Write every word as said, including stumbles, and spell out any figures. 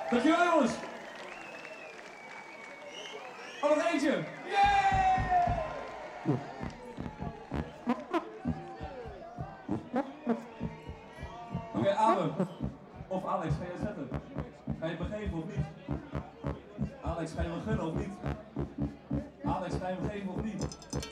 Dankjewel jongens! Oh, nog eentje! Yeah! Oké, okay, Abe. Of Alex, ga je het zetten? Ga je het begeven of niet? Alex, ga je me gunnen of niet? Alex, ga je me geven of niet?